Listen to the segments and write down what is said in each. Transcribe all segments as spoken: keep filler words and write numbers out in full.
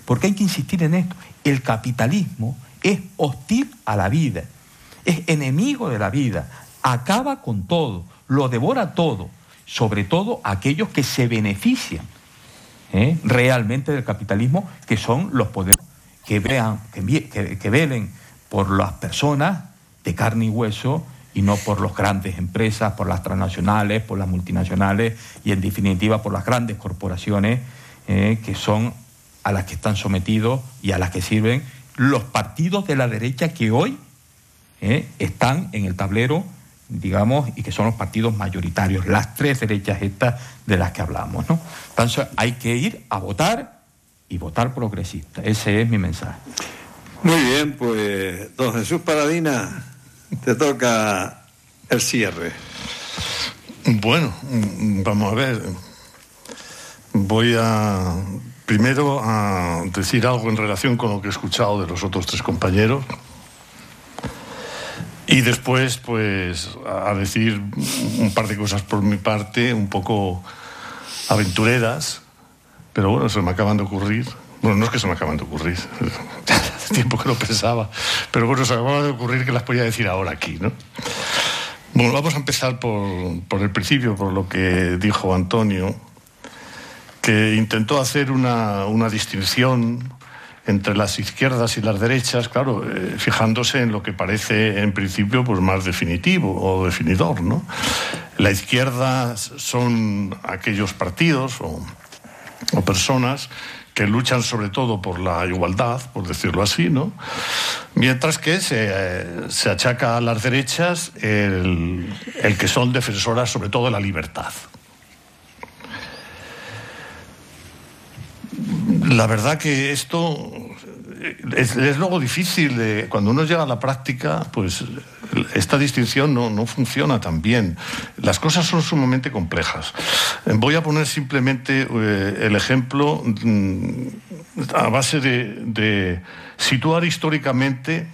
porque hay que insistir en esto. El capitalismo es hostil a la vida, es enemigo de la vida, acaba con todo, lo devora todo, sobre todo aquellos que se benefician ¿eh? realmente del capitalismo, que son los poderes que, vean, que, que, que velen por las personas de carne y hueso y no por las grandes empresas, por las transnacionales, por las multinacionales y en definitiva por las grandes corporaciones eh, que son a las que están sometidos y a las que sirven los partidos de la derecha que hoy eh, están en el tablero, digamos, y que son los partidos mayoritarios, las tres derechas estas de las que hablamos, ¿no? Entonces hay que ir a votar y votar progresista. Ese es mi mensaje. Muy bien, pues don Jesús Paladina, te toca el cierre. Bueno, vamos a ver. Voy a primero a decir algo en relación con lo que he escuchado de los otros tres compañeros y después pues a decir un par de cosas por mi parte, un poco aventureras, pero bueno, se me acaban de ocurrir. Bueno, no es que se me acaban de ocurrir, hace tiempo que lo pensaba, pero bueno, se me acaban de ocurrir que las podía decir ahora aquí, ¿no? Bueno, vamos a empezar por, por el principio, por lo que dijo Antonio, que intentó hacer una, una distinción entre las izquierdas y las derechas, claro, eh, fijándose en lo que parece en principio pues más definitivo o definidor, ¿no? La izquierda son aquellos partidos o, o personas que luchan sobre todo por la igualdad, por decirlo así, ¿no? Mientras que se, eh, se achaca a las derechas el, el que son defensoras sobre todo de la libertad. La verdad que esto es, es luego difícil, de, cuando uno llega a la práctica, pues esta distinción no, no funciona tan bien. Las cosas son sumamente complejas. Voy a poner simplemente eh, el ejemplo mm, a base de, de situar históricamente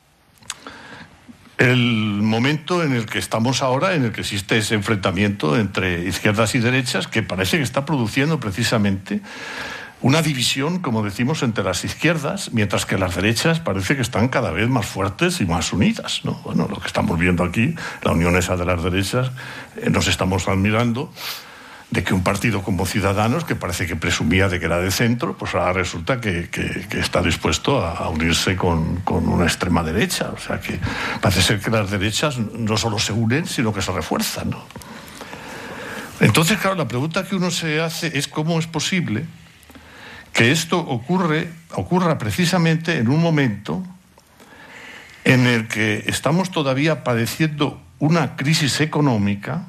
el momento en el que estamos ahora, en el que existe ese enfrentamiento entre izquierdas y derechas, que parece que está produciendo precisamente una división, como decimos, entre las izquierdas, mientras que las derechas parece que están cada vez más fuertes y más unidas, ¿no? Bueno, lo que estamos viendo aquí, la unión esa de las derechas, eh, nos estamos admirando de que un partido como Ciudadanos, que parece que presumía de que era de centro, pues ahora resulta que, que, que está dispuesto a, a unirse con, con una extrema derecha. O sea que parece ser que las derechas no solo se unen, sino que se refuerzan, ¿no? Entonces, claro, la pregunta que uno se hace es cómo es posible que esto ocurre, ocurra precisamente en un momento en el que estamos todavía padeciendo una crisis económica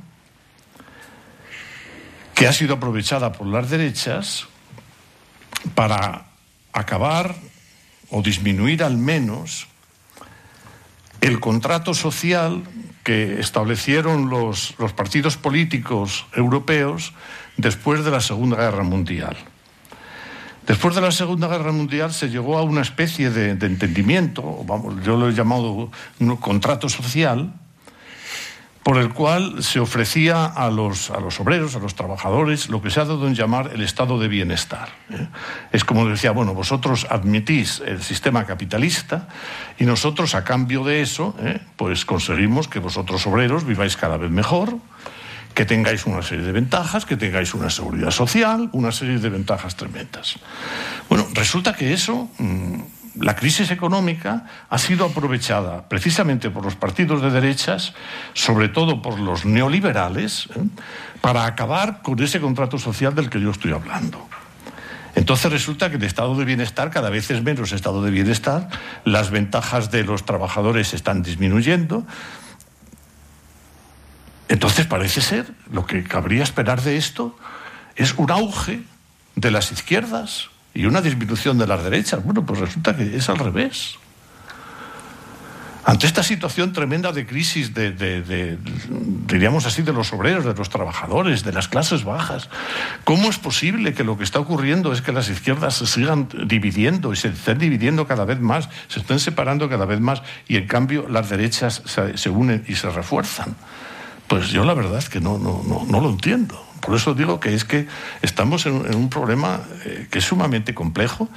que ha sido aprovechada por las derechas para acabar o disminuir al menos el contrato social que establecieron los, los partidos políticos europeos después de la Segunda Guerra Mundial. Después de la Segunda Guerra Mundial se llegó a una especie de, de entendimiento, vamos, yo lo he llamado un contrato social, por el cual se ofrecía a los, a los obreros, a los trabajadores, lo que se ha dado en llamar el estado de bienestar. ¿eh? Es como decía, bueno, vosotros admitís el sistema capitalista y nosotros, a cambio de eso, ¿eh? pues conseguimos que vosotros obreros viváis cada vez mejor, que tengáis una serie de ventajas, que tengáis una seguridad social, una serie de ventajas tremendas. Bueno, resulta que eso, la crisis económica, ha sido aprovechada precisamente por los partidos de derechas, sobre todo por los neoliberales, ¿eh? para acabar con ese contrato social del que yo estoy hablando. Entonces resulta que el estado de bienestar cada vez es menos estado de bienestar, las ventajas de los trabajadores están disminuyendo. Entonces parece ser, lo que cabría esperar de esto es un auge de las izquierdas y una disminución de las derechas. Bueno, pues resulta que es al revés. Ante esta situación tremenda de crisis, de, de, de, diríamos así, de los obreros, de los trabajadores, de las clases bajas, ¿cómo es posible que lo que está ocurriendo es que las izquierdas se sigan dividiendo y se estén dividiendo cada vez más, se estén separando cada vez más y en cambio las derechas se, se unen y se refuerzan? Pues yo la verdad es que no, no, no, no lo entiendo. Por eso digo que es que estamos en, en un problema eh, que es sumamente complejo